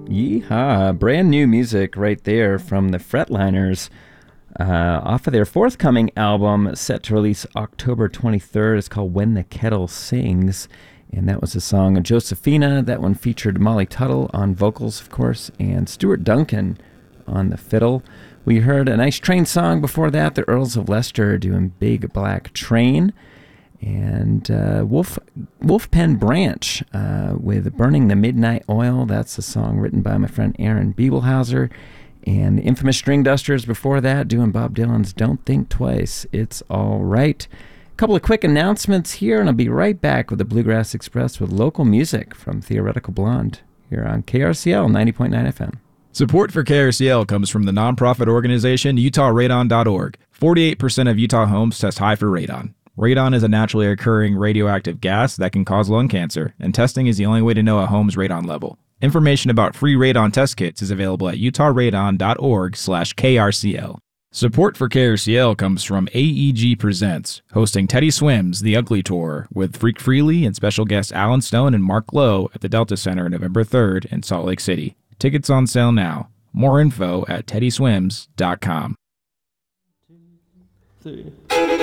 Yeehaw. Brand new music right there from the Fretliners off of their forthcoming album set to release October 23rd. It's called When the Kettle Sings. And that was the song Josephina. That one featured Molly Tuttle on vocals, of course, and Stuart Duncan on the fiddle. We heard a Nice Train song before that, the Earls of Leicester doing Big Black Train. And Wolfpen Branch with Burning the Midnight Oil. That's a song written by my friend Aaron Biebelhauser. And the Infamous String Dusters before that doing Bob Dylan's Don't Think Twice, It's All Right. A couple of quick announcements here, and I'll be right back with the Bluegrass Express with local music from Theoretical Blonde here on KRCL 90.9 FM. Support for KRCL comes from the nonprofit organization UtahRadon.org. 48% of Utah homes test high for radon. Radon is a naturally occurring radioactive gas that can cause lung cancer, and testing is the only way to know a home's radon level. Information about free radon test kits is available at utahradon.org/KRCL. Support for KRCL comes from AEG Presents, hosting Teddy Swims The Ugly Tour with Freak Freely and special guests Alan Stone and Mark Lowe at the Delta Center November 3rd in Salt Lake City. Tickets on sale now. More info at teddyswims.com. 2, 3.